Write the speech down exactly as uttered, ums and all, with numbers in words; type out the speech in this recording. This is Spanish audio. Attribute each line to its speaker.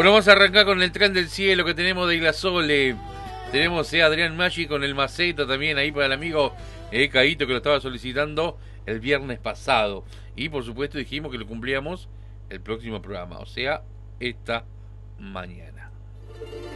Speaker 1: Bueno, vamos a arrancar con el tren del cielo que tenemos de Iglasole. Tenemos eh, a Adrián Maggi con el Maceta también ahí para el amigo eh, Caíto que lo estaba solicitando el viernes pasado. Y por supuesto dijimos que lo cumplíamos el próximo programa, o sea, esta mañana.